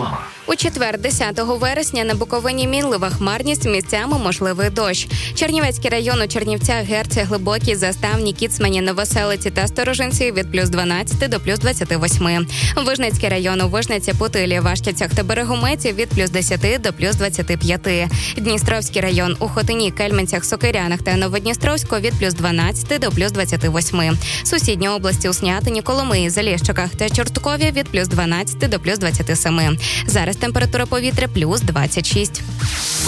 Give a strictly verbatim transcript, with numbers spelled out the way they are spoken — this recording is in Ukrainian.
У четвер, десятого вересня, на Буковині мінлива хмарність, місцями можливий дощ. Чернівецький район у Чернівцях, Герці, Глибокій, Заставні, Кіцмані, Новоселиці та Сторожинці від плюс дванадцяти до плюс двадцяти восьми. Вижницький район у Вижниці, Путилі, Вашківцях та Берегометі від плюс десяти до плюс двадцяти п'яти. Дністровський район у Хотині, Кельменцях, Сокирянах та Новодністровську від плюс дванадцяти до плюс двадцяти восьми. Сусідні області у Снятині, Коломиї, Заліщиках та Чорткові від плюс дванадцяти до плюс двадцяти семи. Зараз температура повітря плюс двадцять шість.